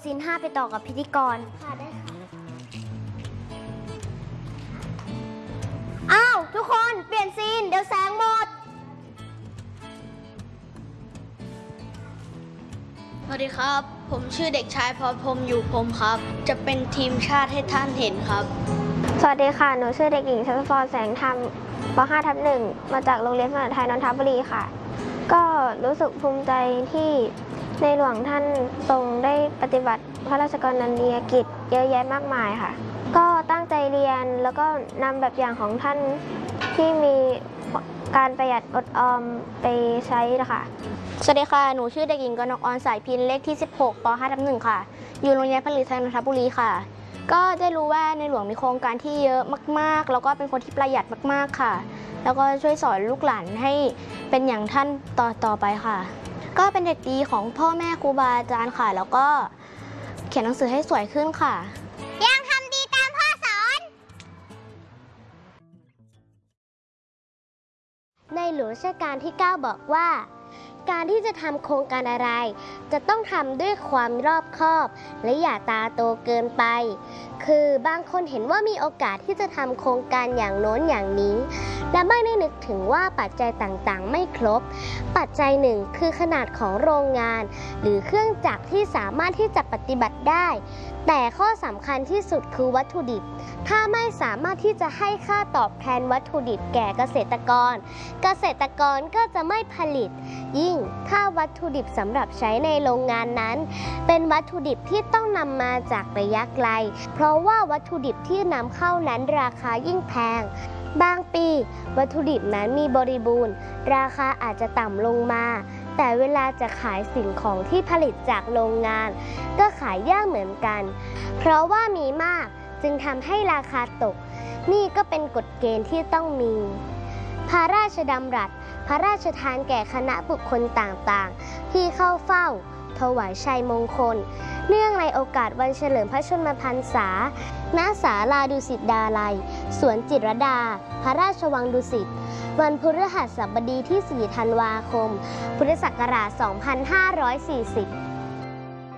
ซีน5ไปต่อกับพิธีกรค่ะได้ค่ะอ้าวทุกคนเปลี่ยนซีนเดี๋ยวแสงหมดสวัสดีครับผมชื่อเด็กชายพรพรหมอยู่พรหมครับจะเป็นทีมชาติให้ท่านเห็นครับสวัสดีค่ะหนูชื่อเด็กหญิงชัชพรแสงธรรมป .5/1 มาจากโรงเรียนภาษาไทยนนทบุรีค่ะก็รู้สึกภูมิใจที่ในหลวงท่านทรงได้ปฏิบัติพระราชกรณียกิจเยอะแยะมากมายค่ะก็ตั้งใจเรียนแล้วก็นำแบบอย่างของท่านที่มีการประหยัดอดออมไปใช้นะคะสวัสดีค่ะหนูชื่อเด็กหญิงกนกอรสายพินเลขที่16ป .5/1 ค่ะอยู่โรงเรียนผลิตไทยนนทบุรีค่ะก็ได้รู้ว่าในหลวงมีโครงการที่เยอะมากๆแล้วก็เป็นคนที่ประหยัดมากๆค่ะแล้วก็ช่วยสอนลูกหลานให้เป็นอย่างท่านต่อไปค่ะก็เป็นเด็กดีของพ่อแม่ครูบาอาจารย์ค่ะแล้วก็เขียนหนังสือให้สวยขึ้นค่ะยังทำดีตามพ่อสอนในหลวงรัชกาลที่ 9 บอกว่าการที่จะทำโครงการอะไรจะต้องทำด้วยความรอบคอบและอย่าตาโตเกินไปคือบางคนเห็นว่ามีโอกาสที่จะทำโครงการอย่างโน้นอย่างนี้และไม่ได้นึกถึงว่าปัจจัยต่างๆไม่ครบปัจจัยหนึ่งคือขนาดของโรงงานหรือเครื่องจักรที่สามารถที่จะปฏิบัติได้แต่ข้อสำคัญที่สุดคือวัตถุดิบถ้าไม่สามารถที่จะให้ค่าตอบแทนวัตถุดิบแก่เกษตรกรก็จะไม่ผลิตยิ่งถ้าวัตถุดิบสำหรับใช้ในโรงงานนั้นเป็นวัตถุดิบที่ต้องนำมาจากระยะไกลเพราะว่าวัตถุดิบที่นำเข้านั้นราคายิ่งแพงบางปีวัตถุดิบนั้นมีบริบูรณ์ราคาอาจจะต่ำลงมาแต่เวลาจะขายสิ่งของที่ผลิตจากโรงงานก็ขายยากเหมือนกันเพราะว่ามีมากจึงทำให้ราคาตกนี่ก็เป็นกฎเกณฑ์ที่ต้องมีพระราชดำรัสพระราชทานแก่คณะบุคคลต่างๆที่เข้าเฝ้าถวายชัยมงคลเนื่องในโอกาสวันเฉลิมพระชนมพรรษาณศาลาดุสิตดาลัยสวนจิตรลดาพระราชวังดุสิตวันพฤหัสบดีที่ 4 ธันวาคม พุทธศักราช 2540